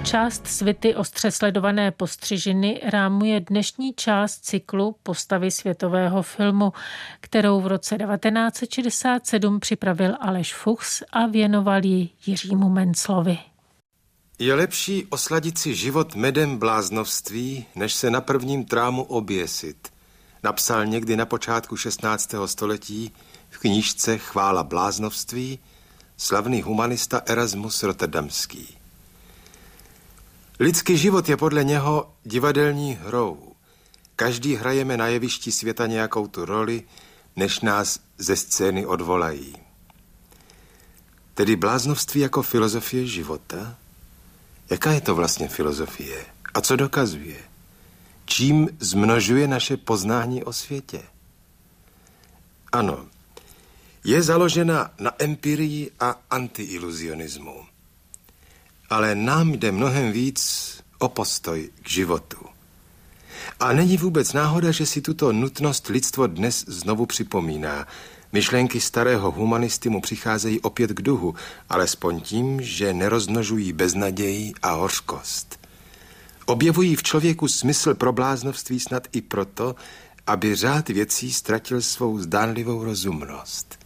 část svity ostře sledované postřižiny rámuje dnešní část cyklu Postavy světového filmu, kterou v roce 1967 připravil Aleš Fuchs a věnoval ji Jiřímu Menclovi. Je lepší osladit si život medem bláznovství, než se na prvním trámu oběsit, napsal někdy na počátku 16. století v knížce Chvála bláznovství slavný humanista Erasmus Rotterdamský. Lidský život je podle něho divadelní hrou. Každý hrajeme na jevišti světa nějakou tu roli, než nás ze scény odvolají. Tedy bláznovství jako filozofie života? Jaká je to vlastně filozofie? A co dokazuje? Čím zmnožuje naše poznání o světě? Ano, je založena na empirii a antiiluzionismu. Ale nám jde mnohem víc o postoj k životu. A není vůbec náhoda, že si tuto nutnost lidstvo dnes znovu připomíná. Myšlenky starého humanisty mu přicházejí opět k duhu, alespoň tím, že nerozmnožují beznaději a hořkost. Objevují v člověku smysl pro bláznovství snad i proto, aby řád věcí ztratil svou zdánlivou rozumnost.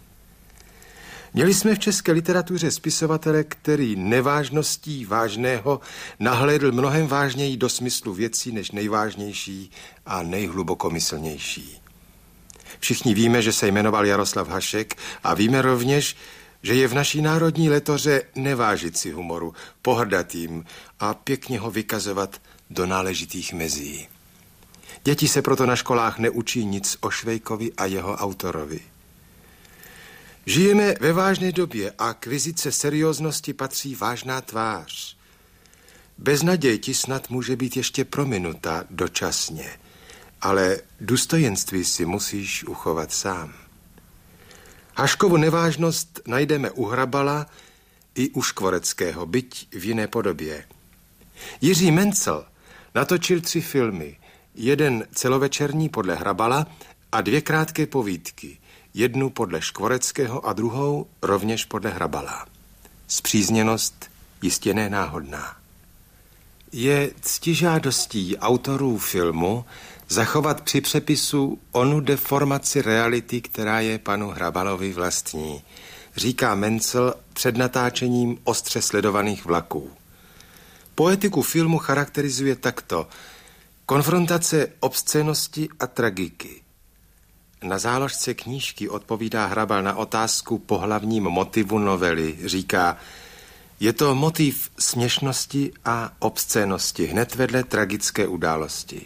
Měli jsme v české literatuře spisovatele, který nevážností vážného nahlédl mnohem vážněji do smyslu věcí než nejvážnější a nejhlubokomyslnější. Všichni víme, že se jmenoval Jaroslav Hašek a víme rovněž, že je v naší národní letoře nevážit si humoru, pohrdat jim a pěkně ho vykazovat do náležitých mezí. Děti se proto na školách neučí nic o Švejkovi a jeho autorovi. Žijeme ve vážné době a k vizice serióznosti patří vážná tvář. Beznaděj ti snad může být ještě prominuta dočasně, ale důstojenství si musíš uchovat sám. Haškovu nevážnost najdeme u Hrabala i u Škvoreckého, byť v jiné podobě. Jiří Mencl natočil 3 filmy, jeden celovečerní podle Hrabala a 2 krátké povídky, jednu podle Škvoreckého a druhou rovněž podle Hrabala. Spřízněnost jistě nenáhodná. Je ctižádostí autorů filmu zachovat při přepisu onu deformaci reality, která je panu Hrabalovi vlastní, říká Mencl před natáčením ostře sledovaných vlaků. Poetiku filmu charakterizuje takto: konfrontace obscénosti a tragiky. Na záložce knížky odpovídá Hrabal na otázku po hlavním motivu novely. Říká, je to motiv směšnosti a obscénosti hned vedle tragické události.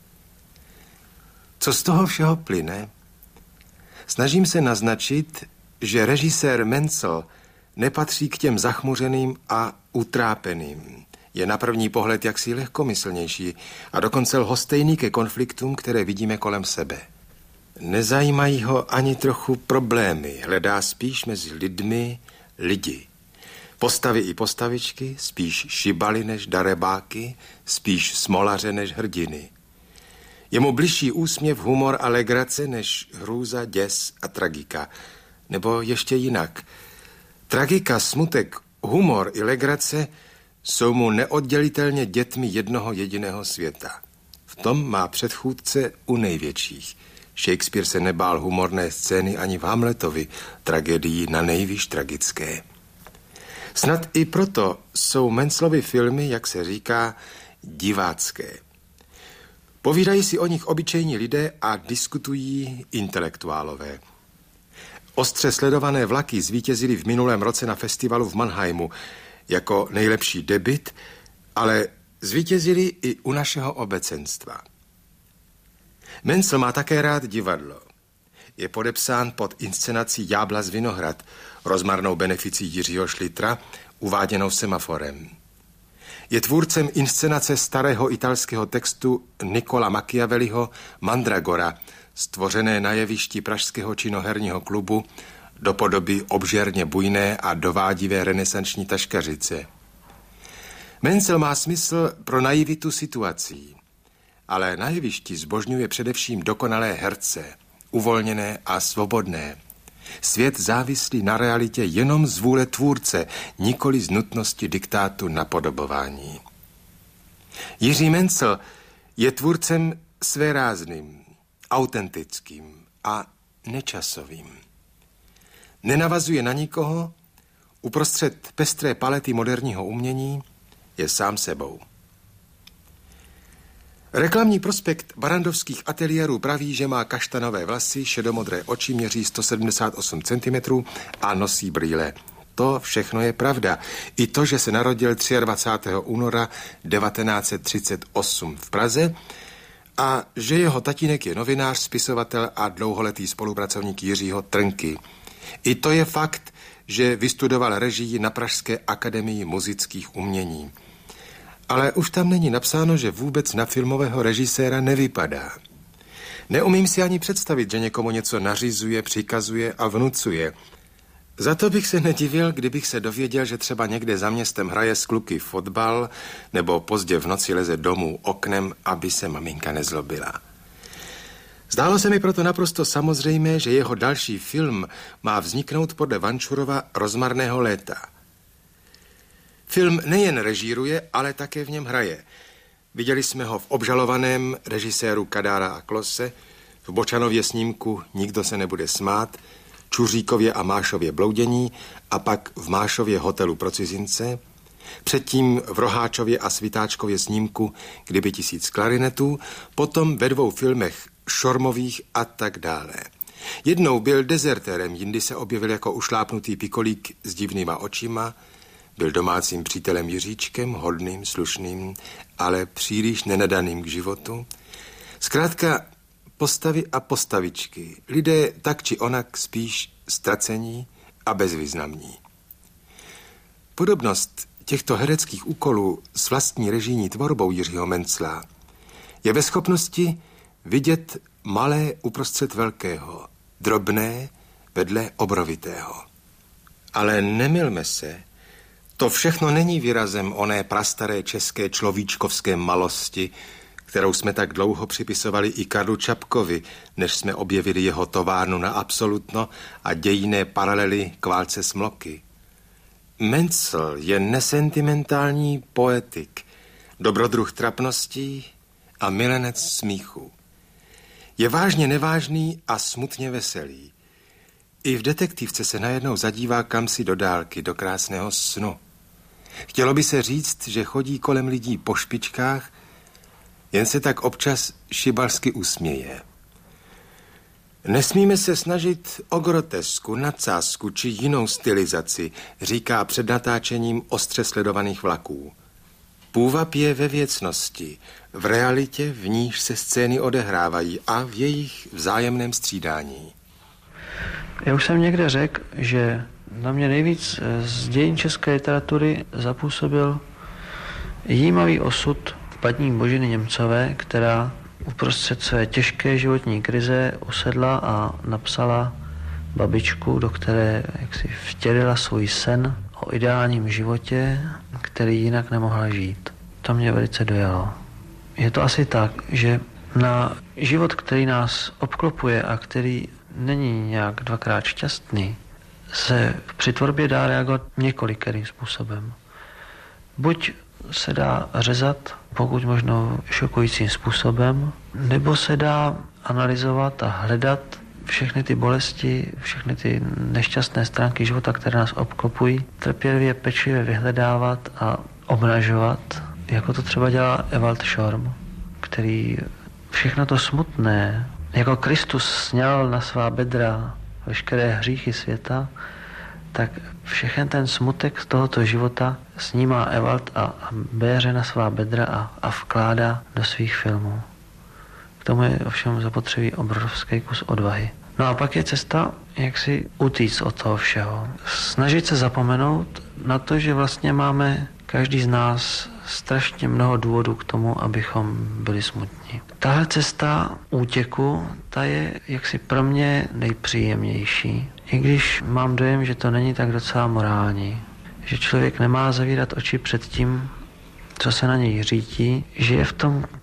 Co z toho všeho plyne? Snažím se naznačit, že režisér Mencl nepatří k těm zachmuřeným a utrápeným. Je na první pohled jaksi lehkomyslnější a dokonce lhostejný ke konfliktům, které vidíme kolem sebe. Nezajímají ho ani trochu problémy, hledá spíš mezi lidmi lidi. Postavy i postavičky, spíš šibaly než darebáky, spíš smolaře než hrdiny. Je mu bližší úsměv, humor a legrace než hrůza, děs a tragika. Nebo ještě jinak. Tragika, smutek, humor i legrace jsou mu neoddělitelně dětmi jednoho jediného světa. V tom má předchůdce u největších. Shakespeare se nebál humorné scény ani v Hamletovi, tragédii na nejvýš tragické. Snad i proto jsou Menclovy filmy, jak se říká, divácké. Povídají si o nich obyčejní lidé a diskutují intelektuálové. Ostře sledované vlaky zvítězily v minulém roce na festivalu v Mannheimu jako nejlepší debut, ale zvítězily i u našeho obecenstva. Mencl má také rád divadlo. Je podepsán pod inscenací Ďábla z Vinohrad, rozmarnou beneficí Jiřího Šlitra, uváděnou Semaforem. Je tvůrcem inscenace starého italského textu Niccola Machiavelliho Mandragora, stvořené na jevišti pražského činoherního klubu do podoby obžerně bujné a dovádivé renesanční taškařice. Mencl má smysl pro naivitu situací, ale na jevišti zbožňuje především dokonalé herce, uvolněné a svobodné. Svět závislý na realitě jenom z vůle tvůrce, nikoli z nutnosti diktátu napodobování. Jiří Mencel je tvůrcem svérázným, autentickým a nečasovým. Nenavazuje na nikoho, uprostřed pestré palety moderního umění je sám sebou. Reklamní prospekt barandovských ateliérů praví, že má kaštanové vlasy, šedomodré oči, měří 178 cm a nosí brýle. To všechno je pravda. I to, že se narodil 23. února 1938 v Praze a že jeho tatínek je novinář, spisovatel a dlouholetý spolupracovník Jiřího Trnky. I to je fakt, že vystudoval režii na Pražské akademii muzických umění. Ale už tam není napsáno, že vůbec na filmového režiséra nevypadá. Neumím si ani představit, že někomu něco nařizuje, přikazuje a vnucuje. Za to bych se nedivil, kdybych se dověděl, že třeba někde za městem hraje s kluky fotbal nebo pozdě v noci leze domů oknem, aby se maminka nezlobila. Zdálo se mi proto naprosto samozřejmé, že jeho další film má vzniknout podle Vančurova Rozmarného léta. Film nejen režíruje, ale také v něm hraje. Viděli jsme ho v Obžalovaném režiséru Kadára a Klose, v Bočanově snímku Nikdo se nebude smát, Čuříkově a Mášově Bloudění a pak v Mášově Hotelu pro cizince, předtím v Roháčově a Svitáčkově snímku Kdyby 1000 klarinetů, potom ve 2 filmech Šormových a tak dále. Jednou byl dezertérem, jindy se objevil jako ušlápnutý pikolík s divnýma očima, byl domácím přítelem Jiříčkem, hodným, slušným, ale příliš nenadaným k životu. Zkrátka postavy a postavičky, lidé tak či onak spíš ztracení a bezvýznamní. Podobnost těchto hereckých úkolů s vlastní režijní tvorbou Jiřího Mencla je ve schopnosti vidět malé uprostřed velkého, drobné vedle obrovitého. Ale nemylme se, to všechno není výrazem oné prastaré české človíčkovské malosti, kterou jsme tak dlouho připisovali i Karlu Čapkovi, než jsme objevili jeho továrnu na absolutno a dějinné paralely k válce Smloky. Mencel je nesentimentální poetik, dobrodruh trapností a milenec smíchu. Je vážně nevážný a smutně veselý. I v detektivce se najednou zadívá kamsi do dálky, do krásného snu. Chtělo by se říct, že chodí kolem lidí po špičkách, jen se tak občas šibalsky usměje. Nesmíme se snažit o grotesku, nadsázku či jinou stylizaci, říká před natáčením ostře sledovaných vlaků. Půvab je ve věcnosti, v realitě, v níž se scény odehrávají a v jejich vzájemném střídání. Já už jsem někde řekl, že na mě nejvíc z dějin české literatury zapůsobil jímavý osud paní Boženy Němcové, která uprostřed své těžké životní krize usedla a napsala babičku, do které jaksi vtělila svůj sen o ideálním životě, který jinak nemohla žít. To mě velice dojalo. Je to asi tak, že na život, který nás obklopuje a který není nějak dvakrát šťastný, se při tvorbě dá reagovat několikerým způsobem. Buď se dá řezat, pokud možno šokujícím způsobem, nebo se dá analyzovat a hledat všechny ty bolesti, všechny ty nešťastné stránky života, které nás obklopují, trpělivě, pečlivě vyhledávat a obnažovat, jako to třeba dělá Ewald Schorm, který všechno to smutné, jako Kristus sňal na svá bedra veškeré hříchy světa, tak všechen ten smutek z tohoto života snímá Ewald a bere na svá bedra a vkládá do svých filmů. K tomu je ovšem zapotřebí obrovský kus odvahy. No a pak je cesta, jak si utíct od toho všeho. Snažit se zapomenout na to, že vlastně máme každý z nás strašně mnoho důvodů k tomu, abychom byli smutní. Tahle cesta útěku, ta je jaksi pro mě nejpříjemnější. I když mám dojem, že to není tak docela morální. Že člověk nemá zavírat oči před tím, co se na něj řítí, že je v tom